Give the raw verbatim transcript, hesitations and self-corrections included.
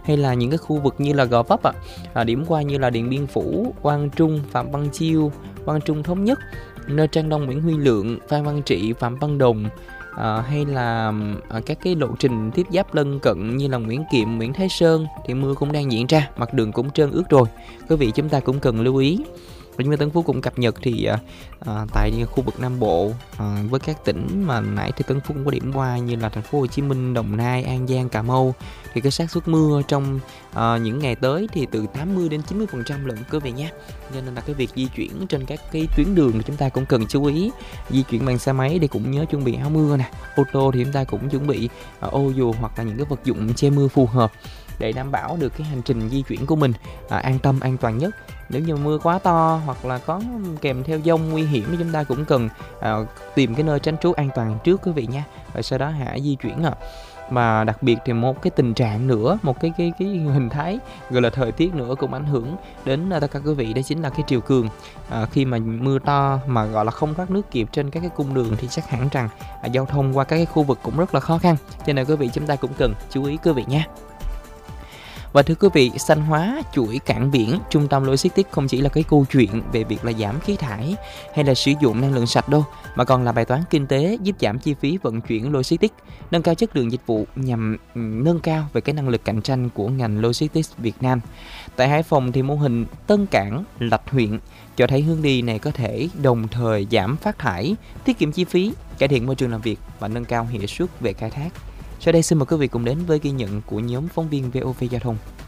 hay là những cái khu vực như là Gò Vấp ạ, à, điểm qua như là Điện Biên Phủ, Quang Trung, Phạm Văn Chiêu, Quang Trung Thống Nhất, nơi Trang Đông, Nguyễn Huy Lượng, Phan Văn Trị, Phạm Văn Đồng, à, hay là à, các cái lộ trình tiếp giáp lân cận như là Nguyễn Kiệm, Nguyễn Thái Sơn thì mưa cũng đang diễn ra, mặt đường cũng trơn ướt rồi. Quý vị chúng ta cũng cần lưu ý. Và như Tân Phú cũng cập nhật thì à, à, tại khu vực Nam Bộ à, với các tỉnh mà nãy thì Tân Phú cũng có điểm qua như là thành phố Hồ Chí Minh, Đồng Nai, An Giang, Cà Mau thì cái xác suất mưa trong à, những ngày tới thì từ tám mươi đến chín mươi phần trăm lận quý vị nhé. Nên là cái việc di chuyển trên các cái tuyến đường thì chúng ta cũng cần chú ý. Di chuyển bằng xe máy thì cũng nhớ chuẩn bị áo mưa nè. Ô tô thì chúng ta cũng chuẩn bị à, ô dù hoặc là những cái vật dụng che mưa phù hợp để đảm bảo được cái hành trình di chuyển của mình à, an tâm, an toàn nhất. Nếu như mưa quá to hoặc là có kèm theo dông nguy hiểm thì chúng ta cũng cần à, tìm cái nơi tránh trú an toàn trước quý vị nha. Rồi sau đó hãy di chuyển à. Mà đặc biệt thì một cái tình trạng nữa, một cái cái cái hình thái gọi là thời tiết nữa cũng ảnh hưởng đến tất cả quý vị, đó chính là cái triều cường. À, khi mà mưa to mà gọi là không thoát nước kịp trên các cái cung đường thì chắc hẳn rằng à, giao thông qua các cái khu vực cũng rất là khó khăn. Cho nên quý vị chúng ta cũng cần chú ý quý vị nha. Và thưa quý vị, xanh hóa chuỗi cảng biển, trung tâm logistics không chỉ là cái câu chuyện về việc là giảm khí thải hay là sử dụng năng lượng sạch đâu, mà còn là bài toán kinh tế giúp giảm chi phí vận chuyển logistics, nâng cao chất lượng dịch vụ nhằm nâng cao về cái năng lực cạnh tranh của ngành logistics Việt Nam. Tại Hải Phòng thì mô hình Tân Cảng, Lạch Huyện cho thấy hướng đi này có thể đồng thời giảm phát thải, tiết kiệm chi phí, cải thiện môi trường làm việc và nâng cao hiệu suất về khai thác. Sau đây xin mời quý vị cùng đến với ghi nhận của nhóm phóng viên vê o vê Giao thông.